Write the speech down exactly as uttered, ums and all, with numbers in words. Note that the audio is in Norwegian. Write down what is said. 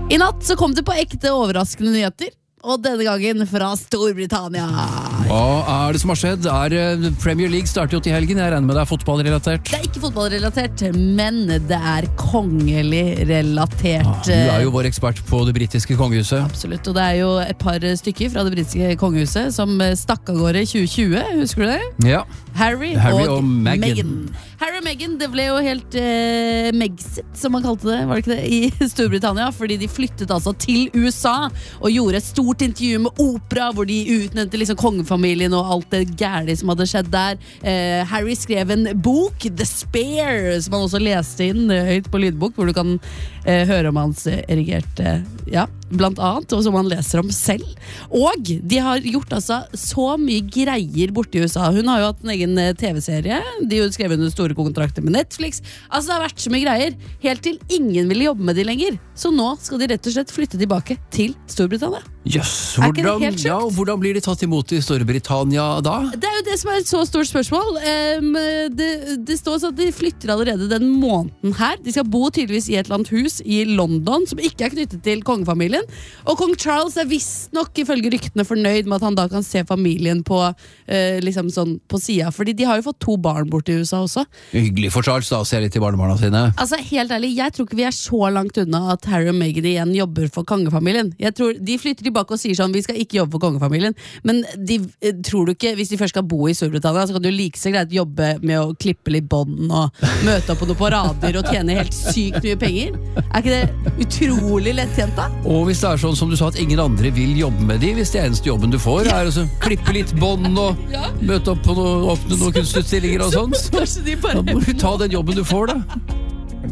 I natt så kom det på ekte overraskende nyheter, og denne gangen fra Storbritannia. Hva er det som har skjedd? Er Premier League starter jo til helgen, jeg regner med det er fotballrelatert. Det er ikke fotballrelatert, men det er kongelig relatert. Ah, du er jo vår ekspert på det britiske kongehuset. Absolutt, og det er jo et par stykker fra det britiske kongehuset som stakk av gårde i tjue tjue, husker du det? Ja. Harry, Harry og, og Meghan. Meghan. Harry og Meghan, det ble jo helt eh, Megxit, som man kalte det, var det ikke det, i Storbritannia, fordi de flyttet altså til U S A og gjorde et stort intervju med opera, hvor de utnevnte liksom kongefamilien og alt det gærlige som hadde skjedd der. Eh, Harry skrev en bok, The Spare, som han også leste inn eh, høyt på lydbok, hvor du kan eh, høre om hans eh, erigerte, ja, blant annet, og som han leser om selv. Og de har gjort altså så mye greier borte i U S A. Hun har jo hatt en egen T V-serie, de har jo skrevet under store kontrakter med Netflix. Altså det har vært så mye greier, helt til ingen ville jobbe med de lenger. Så nå skal de rett og slett flytte tilbake til Storbritannia. Jøss, Er ikke det hvordan, helt sjukt? ja, hvordan blir de tatt imot i Storbritannia da? Det er jo det som er et så stort spørsmål. Um, det, det står sånn at de flytter allerede den måneden her. De skal bo tydeligvis i et eller annet hus i London, som ikke er knyttet til kongefamilien. Og kong Charles er visst nok ifølge ryktene fornøyd med at han da kan se familien på, uh, liksom sånn på siden. Fordi de har jo fått to barn bort i U S A også. Hyggelig for Charles da, å se litt til barnebarna sine. Altså helt ærlig, jeg tror ikke vi er så langt unna at Harry og Meghan igjen jobber for kongefamilien. Jeg tror de flytter tilbake og sier sånn, vi skal ikke jobbe for kongefamilien, men de, eh, tror du ikke, hvis de først skal bo i Storbritannia, så kan du like så greit jobbe med å klippe litt bånd og møte opp på noen parader og tjene helt sykt mye penger? Er ikke det utrolig lett tjent da? Og hvis det er sånn som du sa at ingen andre vil jobbe med de, hvis det eneste jobben du får er å klippe litt bånd og Ja. møte opp på noe, åpne noen kunstutstillinger og sånn, så Kanskje de bare da må du ta den jobben du får da.